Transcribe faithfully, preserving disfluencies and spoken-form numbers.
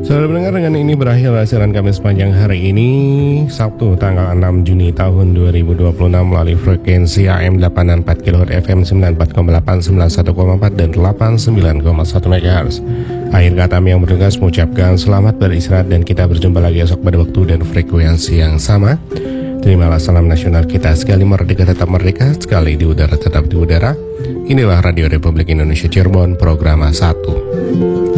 Saudara pendengar, dengan ini berakhir siaran kami sepanjang hari ini, Sabtu tanggal enam Juni tahun dua ribu dua puluh enam, melalui frekuensi A M delapan puluh empat kilohertz, F M sembilan puluh empat koma delapan, sembilan puluh satu koma empat, dan delapan puluh sembilan koma satu megahertz. Akhir kata kami yang bertugas mengucapkan selamat beristirahat, dan kita berjumpa lagi esok pada waktu dan frekuensi yang sama. Terimalah salam nasional kita, sekali merdeka tetap merdeka, sekali di udara tetap di udara. Inilah Radio Republik Indonesia Cirebon, Programa satu.